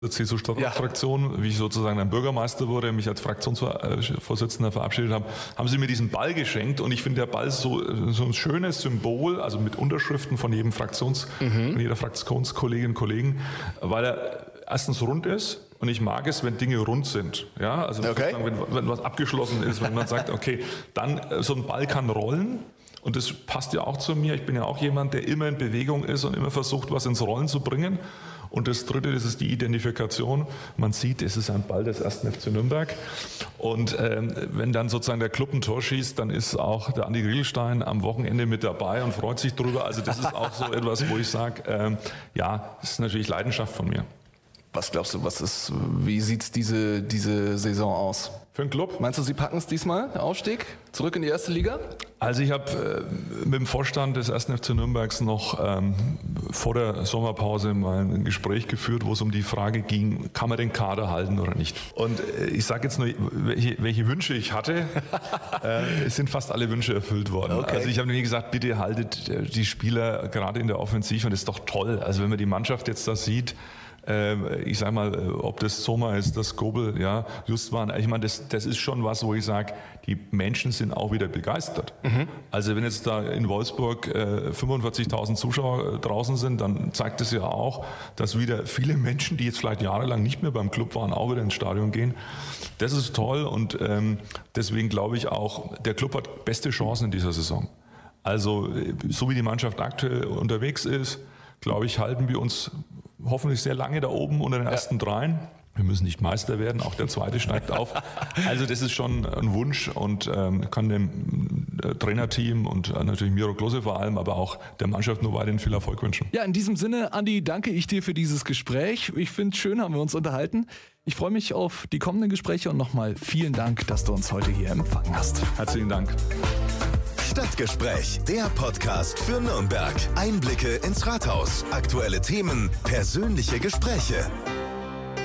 der CSU-Stadtfraktion, wie ich sozusagen ein Bürgermeister wurde, mich als Fraktionsvorsitzender verabschiedet habe, haben sie mir diesen Ball geschenkt und ich finde, der Ball ist so ein schönes Symbol, also mit Unterschriften von jedem von jeder Fraktionskollegin und Kollegen, weil er erstens rund ist und ich mag es, wenn Dinge rund sind. Ja, also wenn was abgeschlossen ist, wenn man sagt, okay, dann so ein Ball kann rollen. Und das passt ja auch zu mir. Ich bin ja auch jemand, der immer in Bewegung ist und immer versucht, was ins Rollen zu bringen. Und das Dritte, das ist die Identifikation. Man sieht, es ist ein Ball des 1. FC Nürnberg. Und wenn dann sozusagen der Club ein Tor schießt, dann ist auch der Andi Riegelstein am Wochenende mit dabei und freut sich drüber. Also das ist auch so etwas, wo ich sage, das ist natürlich Leidenschaft von mir. Was glaubst du, wie sieht's diese Saison aus? Für den Club? Meinst du, sie packen es diesmal, der Aufstieg? Zurück in die erste Liga? Also ich habe mit dem Vorstand des 1. FC Nürnbergs noch vor der Sommerpause mal ein Gespräch geführt, wo es um die Frage ging, kann man den Kader halten oder nicht? Und ich sage jetzt nur, welche Wünsche ich hatte. Es sind fast alle Wünsche erfüllt worden. Okay. Also ich habe nie gesagt, bitte haltet die Spieler gerade in der Offensive. Und das ist doch toll. Also wenn man die Mannschaft jetzt da sieht, ich sag mal, ob das Sommer ist, das Gobel, ja, Justwan, ich meine, das ist schon was, wo ich sage, die Menschen sind auch wieder begeistert. Also wenn jetzt da in Wolfsburg 45.000 Zuschauer draußen sind, dann zeigt es ja auch, dass wieder viele Menschen, die jetzt vielleicht jahrelang nicht mehr beim Club waren, auch wieder ins Stadion gehen. Das ist toll und deswegen glaube ich auch, der Club hat beste Chancen in dieser Saison. Also so wie die Mannschaft aktuell unterwegs ist, glaube ich, halten wir uns hoffentlich sehr lange da oben unter den ersten dreien. Wir müssen nicht Meister werden, auch der zweite steigt auf. Also das ist schon ein Wunsch und kann dem Trainerteam und natürlich Miro Klose vor allem, aber auch der Mannschaft nur weiterhin viel Erfolg wünschen. Ja, in diesem Sinne, Andi, danke ich dir für dieses Gespräch. Ich finde es schön, haben wir uns unterhalten. Ich freue mich auf die kommenden Gespräche und nochmal vielen Dank, dass du uns heute hier empfangen hast. Herzlichen Dank. Stadtgespräch, der Podcast für Nürnberg. Einblicke ins Rathaus, aktuelle Themen, persönliche Gespräche.